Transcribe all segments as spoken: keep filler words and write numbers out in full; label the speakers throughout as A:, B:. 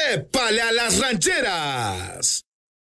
A: Trépale a las rancheras.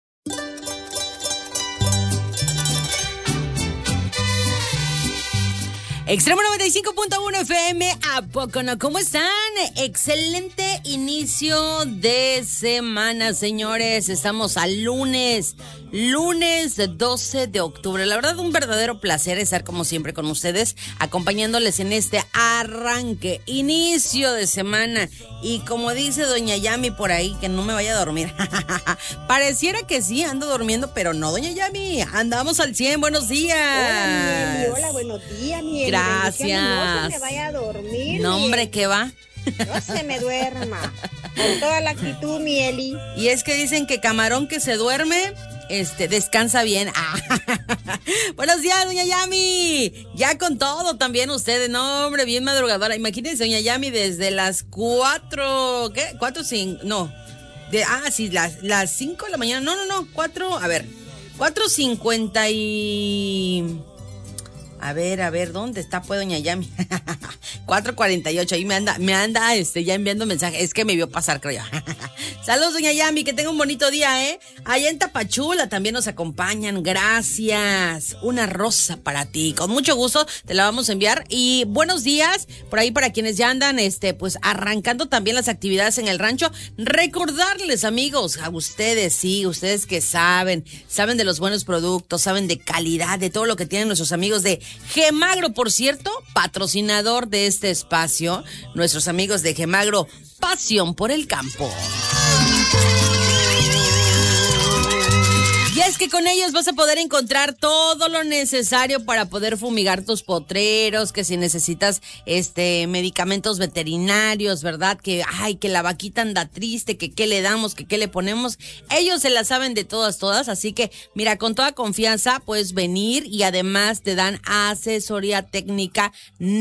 B: Extremo noventa y cinco punto uno F M, ¿a poco no? ¿Cómo están? Excelente inicio de semana, señores. Estamos al lunes, lunes doce de octubre. La verdad, un verdadero placer estar como siempre con ustedes, acompañándoles en este arranque, inicio de semana. Y como dice doña Yami por ahí, que no me vaya a dormir. Pareciera que sí, ando durmiendo, pero no, doña Yami. Andamos al cien, buenos días.
C: Hola, Mieli, hola, buenos días, Mieli.
B: Gracias.
C: No se me vaya a dormir.
B: No, hombre, ¿qué va?
C: No se me duerma. Con toda la actitud, Mieli.
B: Y es que dicen que camarón que se duerme, este, descansa bien. Ah. Buenos días, doña Yami. Ya con todo también ustedes. No, hombre, bien madrugadora. Imagínense, doña Yami, desde las cuatro, ¿qué? Cuatro, cinco, no. De, ah, sí, las, las cinco de la mañana. No, no, no, cuatro, a ver. Cuatro cincuenta y... A ver, a ver, ¿dónde está pues doña Yami? cuatro cuarenta y ocho, ahí me anda, me anda este, ya enviando mensaje. Es que me vio pasar, creo yo. Saludos, doña Yami, que tenga un bonito día, ¿eh? Allá en Tapachula también nos acompañan, gracias. Una rosa para ti, con mucho gusto te la vamos a enviar. Y buenos días, por ahí para quienes ya andan, este, pues arrancando también las actividades en el rancho. Recordarles, amigos, a ustedes, sí, ustedes que saben, saben de los buenos productos, saben de calidad, de todo lo que tienen nuestros amigos de Gemagro, por cierto, patrocinador de este espacio, nuestros amigos de Gemagro, pasión por el campo. Y es que con ellos vas a poder encontrar todo lo necesario para poder fumigar tus potreros, que si necesitas este medicamentos veterinarios, ¿verdad? Que ay, que la vaquita anda triste, que qué le damos, que qué le ponemos. Ellos se la saben de todas, todas, así que mira, con toda confianza puedes venir y además te dan asesoría técnica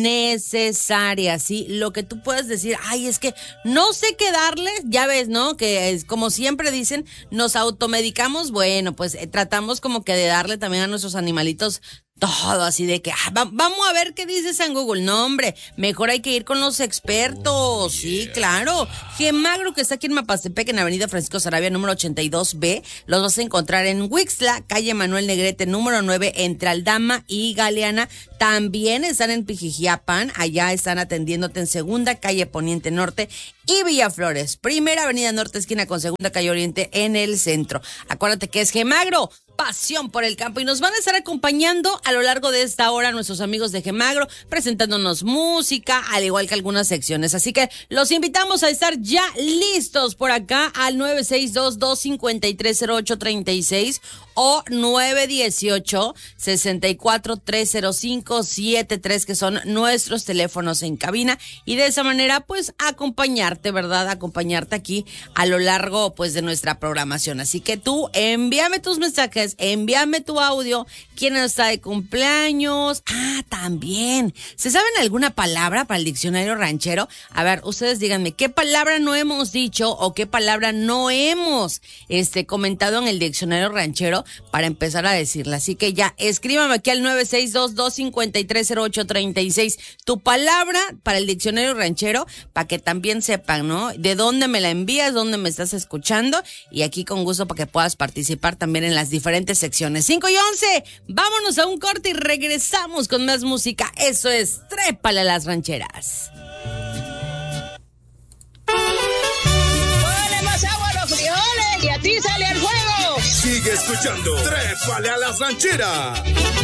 B: necesaria, ¿sí? Lo que tú puedes decir, ay, es que no sé qué darles, ya ves, ¿no? Que es, como siempre dicen, nos automedicamos, bueno, pues eh, tratamos como que de darle también a nuestros animalitos todo así de que ah, va, vamos a ver qué dice San Google. No, hombre, mejor hay que ir con los expertos. Sí, claro. Gemagro, que está aquí en Mapastepec, en Avenida Francisco Sarabia, número ochenta y dos B. Los vas a encontrar en Huixtla, calle Manuel Negrete, número nueve, entre Aldama y Galeana. También están en Pijijiapan. Allá están atendiéndote en Segunda, calle Poniente Norte y Villaflores. Primera Avenida Norte, esquina con Segunda, calle Oriente, en el centro. Acuérdate que es Gemagro, pasión por el campo, y nos van a estar acompañando a lo largo de esta hora nuestros amigos de Gemagro, presentándonos música, al igual que algunas secciones, así que los invitamos a estar ya listos por acá al nueve seis dos, dos cinco tres, cero ocho tres seis o nueve uno ocho, seis cuatro tres cero cinco siete tres, que son nuestros teléfonos en cabina, y de esa manera pues acompañarte, ¿verdad? Acompañarte aquí a lo largo pues de nuestra programación, así que tú envíame tus mensajes, envíame tu audio, quién está de cumpleaños. Ah, también, ¿se saben alguna palabra para el diccionario ranchero? A ver, ustedes díganme, ¿qué palabra no hemos dicho o qué palabra no hemos este comentado en el diccionario ranchero para empezar a decirla? Así que ya, escríbame aquí al nueve seis dos, dos cinco tres, cero ocho tres seis tu palabra para el diccionario ranchero, para que también sepan, ¿no? De dónde me la envías, dónde me estás escuchando, y aquí con gusto para que puedas participar también en las diferentes secciones. cinco y once, vámonos a un corte y regresamos con más música. Eso es Trépale a las Rancheras.
D: ¡Ponle más agua a los frijoles y a ti sale el fuego!
A: Sigue escuchando Trépale a las rancheras.